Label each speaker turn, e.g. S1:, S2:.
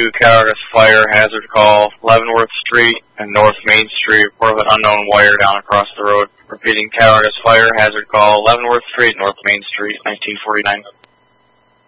S1: Cowardice Fire, hazard call, Leavenworth Street and North Main Street, report of an unknown wire down across the road. Repeating, Cowardice Fire, hazard call, Leavenworth Street, North Main Street, 1949.